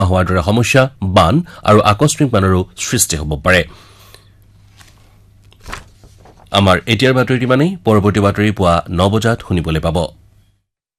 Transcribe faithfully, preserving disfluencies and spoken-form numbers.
হোৱাৰ দৰে সমস্যা বান আৰু আকস্মিক বানৰো সৃষ্টি হ'ব পাৰে আমাৰ এতিয়াৰ বাতৰি মানে পৰৱৰ্তী বাতৰি পুৱা ন বজাত শুনিবলৈ পাব